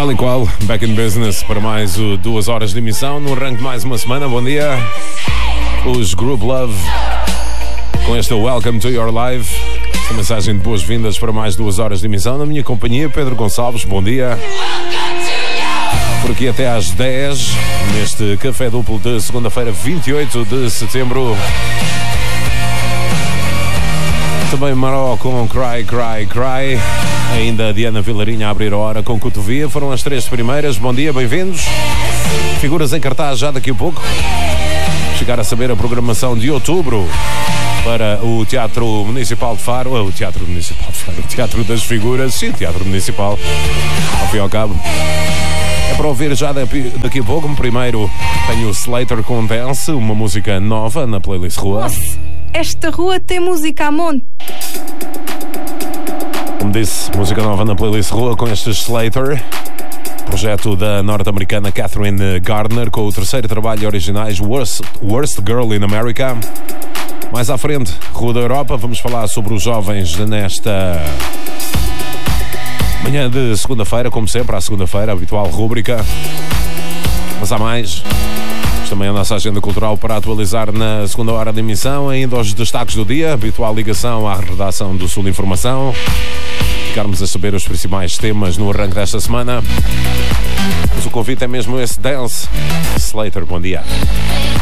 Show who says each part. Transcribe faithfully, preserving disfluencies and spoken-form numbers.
Speaker 1: Tal e qual, back in business para mais uh, duas horas de emissão, no arranque de mais uma semana. Bom dia, os Group Love, com este Welcome to Your Life. Esta mensagem de boas-vindas para mais duas horas de emissão. Na minha companhia, Pedro Gonçalves, bom dia. Por aqui até às dez, neste Café Duplo de segunda-feira, vinte e oito de setembro. Também Maró com Cry, Cry, Cry. Ainda a Diana Vilarinha a abrir a hora com Cotovia. Foram as três primeiras. Bom dia, bem-vindos. Figuras em cartaz já daqui a pouco. Chegar a saber a programação de outubro para o Teatro Municipal de Faro. Oh, o Teatro Municipal de Faro. O Teatro das Figuras. Sim, o Teatro Municipal. Ao fim e ao cabo. É para ouvir já daqui a pouco. Primeiro tenho o Slater com Dance, uma música nova na playlist Rua.
Speaker 2: Nossa, esta rua tem música a monte.
Speaker 1: Como disse, música nova na playlist Rua com este Slater, projeto da norte-americana Catherine Gardner, com o terceiro trabalho de originais Worst, Worst Girl in America. Mais à frente, Rua da Europa, vamos falar sobre os jovens nesta manhã de segunda-feira, como sempre, à segunda-feira, a habitual rúbrica. Mas há mais. Também a nossa agenda cultural para atualizar na segunda hora de emissão. Ainda os destaques do dia, habitual ligação à redação do Sul de Informação. Ficarmos a saber os principais temas no arranque desta semana. Mas o convite é mesmo esse Dance. Slater, bom dia.